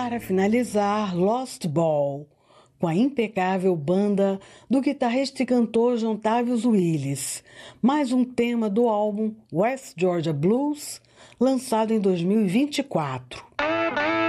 Para finalizar, Lost Ball, com a impecável banda do guitarrista e cantor John Tavius Willis, mais um tema do álbum West Georgia Blues, lançado em 2024.